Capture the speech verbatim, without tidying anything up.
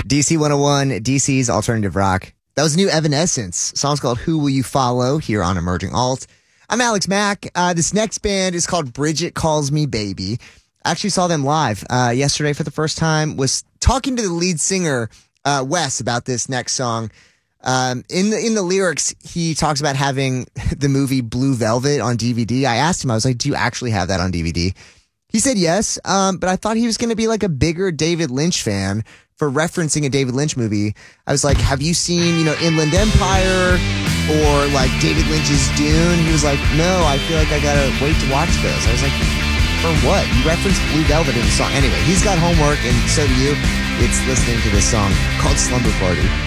D C one oh one, D C's alternative rock. That was new Evanescence. Song's called Who Will You Follow here on Emerging Alt. I'm Alex Mack. Uh, this next band is called Bridget Calls Me Baby. I actually saw them live uh, yesterday for the first time. Was talking to the lead singer, uh, Wes, about this next song. Um, in the in the lyrics, he talks about having the movie Blue Velvet on D V D. I asked him, I was like, do you actually have that on D V D? He said yes, um, but I thought he was going to be like a bigger David Lynch fan for referencing a David Lynch movie. I was like, have you seen, you know, Inland Empire or like David Lynch's Dune? He was like, no, I feel like I got to wait to watch those. I was like, for what? You referenced Blue Velvet in the song. Anyway, he's got homework and so do you. It's listening to this song called Slumber Party.